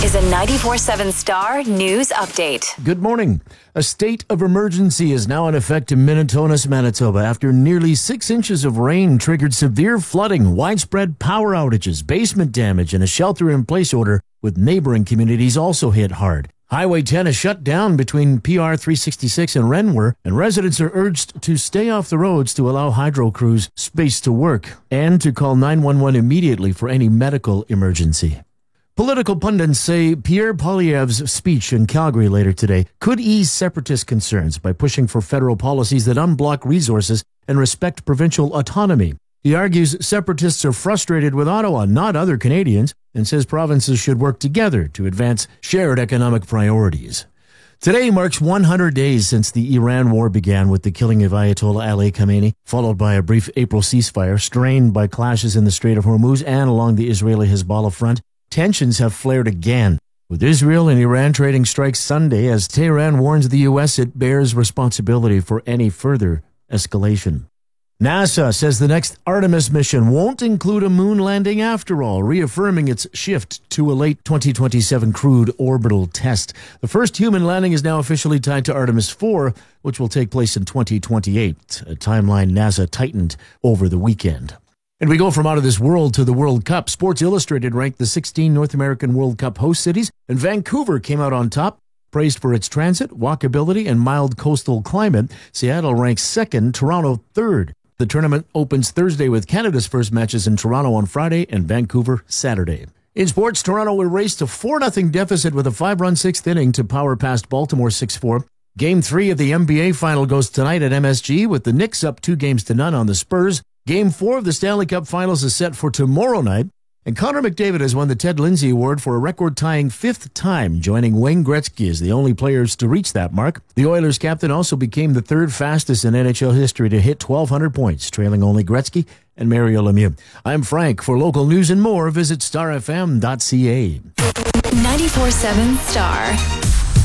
is a 94.7 Star News Update. Good morning. A state of emergency is now in effect in Minitonas, Manitoba after nearly 6 inches of rain triggered severe flooding, widespread power outages, basement damage, and a shelter-in-place order, with neighboring communities also hit hard. Highway 10 is shut down between PR 366 and Renwer, and residents are urged to stay off the roads to allow hydro crews space to work and to call 911 immediately for any medical emergency. Political pundits say Pierre Poilievre's speech in Calgary later today could ease separatist concerns by pushing for federal policies that unblock resources and respect provincial autonomy. He argues separatists are frustrated with Ottawa, not other Canadians, and says provinces should work together to advance shared economic priorities. Today marks 100 days since the Iran war began with the killing of Ayatollah Ali Khamenei, followed by a brief April ceasefire strained by clashes in the Strait of Hormuz and along the Israeli-Hezbollah front. Tensions have flared again, with Israel and Iran trading strikes Sunday as Tehran warns the U.S. it bears responsibility for any further escalation. NASA says the next Artemis mission won't include a moon landing after all, reaffirming its shift to a late 2027 crewed orbital test. The first human landing is now officially tied to Artemis 4, which will take place in 2028, a timeline NASA tightened over the weekend. And we go from out of this world to the World Cup. Sports Illustrated ranked the 16 North American World Cup host cities, and Vancouver came out on top. Praised for its transit, walkability, and mild coastal climate, Seattle ranks second, Toronto third. The tournament opens Thursday with Canada's first matches in Toronto on Friday and Vancouver Saturday. In sports, Toronto will race to 4-0 deficit with a 5-run sixth inning to power past Baltimore 6-4. Game 3 of the NBA Final goes tonight at MSG with the Knicks up 2-0 on the Spurs. Game 4 of the Stanley Cup Finals is set for tomorrow night. And Connor McDavid has won the Ted Lindsay Award for a record-tying 5th time, joining Wayne Gretzky as the only players to reach that mark. The Oilers captain also became the 3rd fastest in NHL history to hit 1,200 points, trailing only Gretzky and Mario Lemieux. I'm Frank. For local news and more, visit starfm.ca. 94.7 Star.